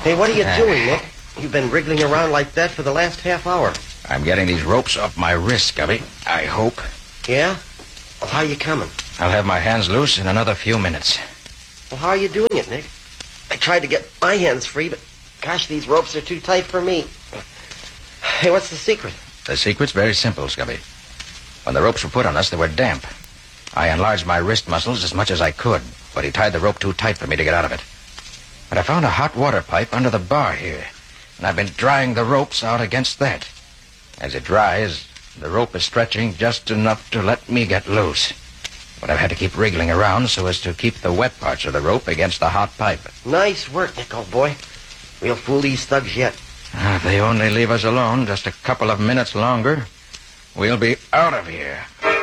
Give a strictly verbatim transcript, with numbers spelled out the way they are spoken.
Hey, what are you doing, Nick? You've been wriggling around like that for the last half hour. I'm getting these ropes off my wrist, Gubby. I hope. Yeah? Well, how are you coming? I'll have my hands loose in another few minutes. Well, how are you doing it, Nick? I tried to get my hands free, but gosh, these ropes are too tight for me. Hey, what's the secret? The secret's very simple, Scubby. When the ropes were put on us, they were damp. I enlarged my wrist muscles as much as I could, but he tied the rope too tight for me to get out of it. But I found a hot water pipe under the bar here, and I've been drying the ropes out against that. As it dries, the rope is stretching just enough to let me get loose. But I've had to keep wriggling around so as to keep the wet parts of the rope against the hot pipe. Nice work, Nick, old boy. We'll fool these thugs yet. If they only leave us alone just a couple of minutes longer, we'll be out of here.